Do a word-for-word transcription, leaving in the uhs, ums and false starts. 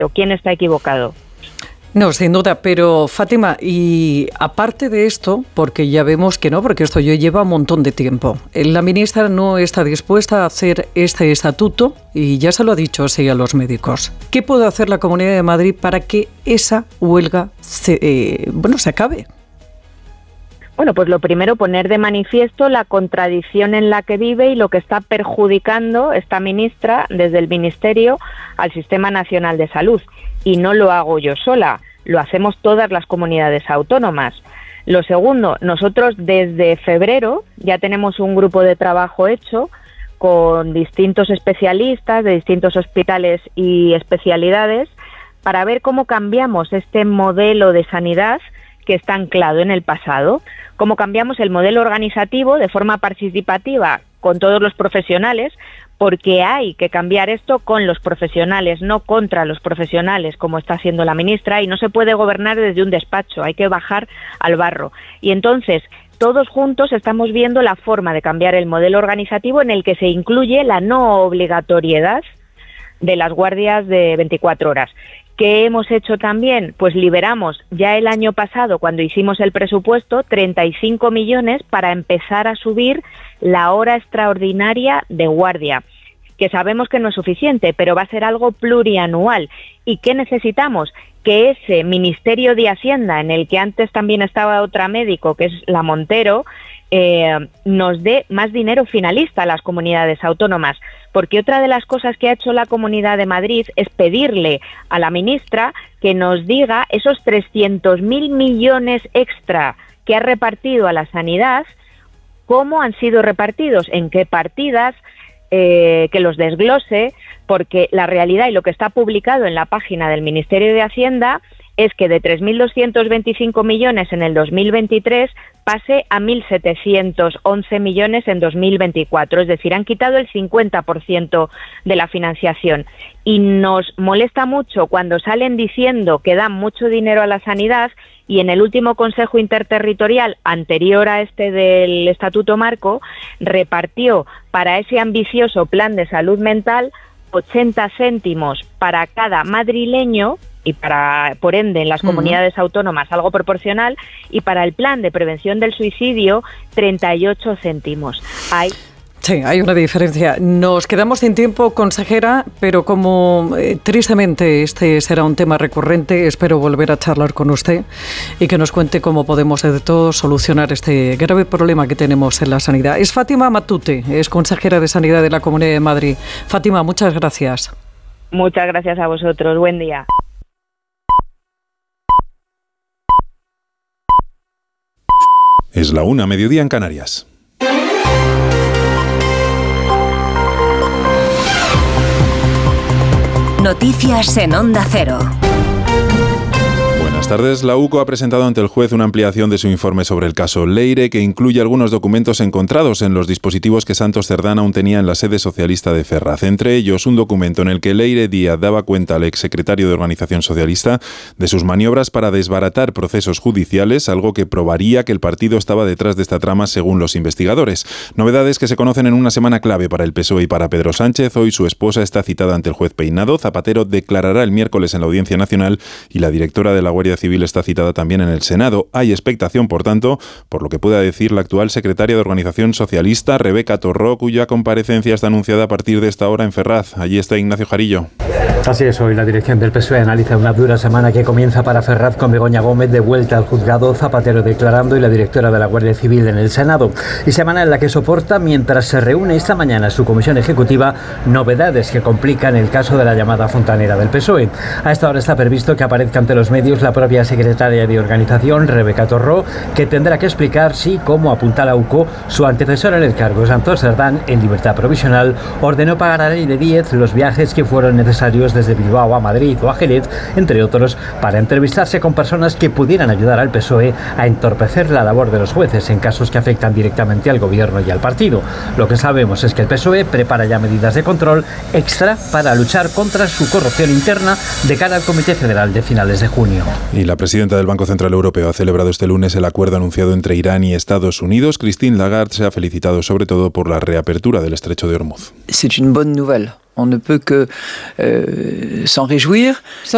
¿Quién está equivocado? No, sin duda, pero Fátima, y aparte de esto, porque ya vemos que no, porque esto ya lleva un montón de tiempo, la ministra no está dispuesta a hacer este estatuto y ya se lo ha dicho así a los médicos. ¿Qué puede hacer la Comunidad de Madrid para que esa huelga se, eh, bueno, se acabe? Bueno, pues lo primero, poner de manifiesto la contradicción en la que vive y lo que está perjudicando esta ministra desde el Ministerio al Sistema Nacional de Salud. Y no lo hago yo sola, lo hacemos todas las comunidades autónomas. Lo segundo, nosotros desde febrero ya tenemos un grupo de trabajo hecho con distintos especialistas de distintos hospitales y especialidades para ver cómo cambiamos este modelo de sanidad que está anclado en el pasado, cómo cambiamos el modelo organizativo de forma participativa con todos los profesionales, porque hay que cambiar esto con los profesionales, no contra los profesionales, como está haciendo la ministra, y no se puede gobernar desde un despacho, hay que bajar al barro. Y entonces, todos juntos estamos viendo la forma de cambiar el modelo organizativo en el que se incluye la no obligatoriedad de las guardias de veinticuatro horas. ¿Qué hemos hecho también? Pues liberamos ya el año pasado, cuando hicimos el presupuesto, treinta y cinco millones para empezar a subir la hora extraordinaria de guardia, que sabemos que no es suficiente, pero va a ser algo plurianual. ¿Y qué necesitamos? Que ese Ministerio de Hacienda, en el que antes también estaba otra médico, que es la Montero, eh, nos dé más dinero finalista a las comunidades autónomas. Porque otra de las cosas que ha hecho la Comunidad de Madrid es pedirle a la ministra que nos diga esos trescientos mil millones extra que ha repartido a la sanidad, cómo han sido repartidos, en qué partidas, eh, que los desglose, porque la realidad y lo que está publicado en la página del Ministerio de Hacienda es que de tres mil doscientos veinticinco millones en el dos mil veintitrés pase a mil setecientos once millones en dos mil veinticuatro, es decir, han quitado el cincuenta por ciento de la financiación. Y nos molesta mucho cuando salen diciendo que dan mucho dinero a la sanidad y en el último Consejo Interterritorial, anterior a este del Estatuto Marco, repartió para ese ambicioso plan de salud mental ochenta céntimos para cada madrileño y para, por ende, en las comunidades uh-huh. autónomas algo proporcional, y para el plan de prevención del suicidio treinta y ocho céntimos. Hay Sí, hay una diferencia. Nos quedamos sin tiempo, consejera, pero como eh, tristemente este será un tema recurrente, espero volver a charlar con usted y que nos cuente cómo podemos de todos solucionar este grave problema que tenemos en la sanidad. Es Fátima Matute, es consejera de Sanidad de la Comunidad de Madrid. Fátima, muchas gracias. Muchas gracias a vosotros. Buen día. Es la una, mediodía en Canarias. Noticias en Onda Cero. Buenas tardes. La UCO ha presentado ante el juez una ampliación de su informe sobre el caso Leire, que incluye algunos documentos encontrados en los dispositivos que Santos Cerdán aún tenía en la sede socialista de Ferraz. Entre ellos, un documento en el que Leire Díaz daba cuenta al exsecretario de Organización Socialista de sus maniobras para desbaratar procesos judiciales, algo que probaría que el partido estaba detrás de esta trama según los investigadores. Novedades que se conocen en una semana clave para el P S O E y para Pedro Sánchez. Hoy su esposa está citada ante el juez Peinado. Zapatero declarará el miércoles en la Audiencia Nacional y la directora de la Guardia Civil está citada también en el Senado. Hay expectación, por tanto, por lo que pueda decir la actual secretaria de Organización Socialista, Rebeca Torró, cuya comparecencia está anunciada a partir de esta hora en Ferraz. Allí está Ignacio Jarillo. Así es, hoy la dirección del P S O E analiza una dura semana que comienza para Ferraz con Begoña Gómez de vuelta al juzgado, Zapatero declarando y la directora de la Guardia Civil en el Senado. Y semana en la que soporta, mientras se reúne esta mañana su comisión ejecutiva, novedades que complican el caso de la llamada fontanera del P S O E. A esta hora está previsto que aparezca ante los medios la propia secretaria de Organización, Rebeca Torró, que tendrá que explicar si, como apunta la UCO, su antecesor en el cargo, Santos Cerdán, en libertad provisional, ordenó pagar a Leire Díaz los viajes que fueron necesarios desde Bilbao a Madrid o a Jerez, entre otros, para entrevistarse con personas que pudieran ayudar al P S O E a entorpecer la labor de los jueces en casos que afectan directamente al gobierno y al partido. Lo que sabemos es que el P S O E prepara ya medidas de control extra para luchar contra su corrupción interna de cara al Comité Federal de finales de junio. Y la presidenta del Banco Central Europeo ha celebrado este lunes el acuerdo anunciado entre Irán y Estados Unidos. Christine Lagarde se ha felicitado sobre todo por la reapertura del estrecho de Hormuz. C'est une bonne nouvelle. On ne peut que euh, s'en réjouir.